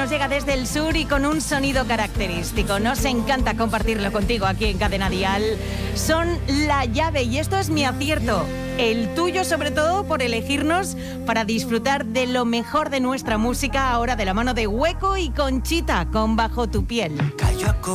nos llega desde el sur y con un sonido característico. Nos encanta compartirlo contigo aquí en Cadena Dial. Son La Llave y esto es mi acierto. El tuyo, sobre todo, por elegirnos para disfrutar de lo mejor de nuestra música, ahora de la mano de Hueco y Conchita con Bajo tu piel.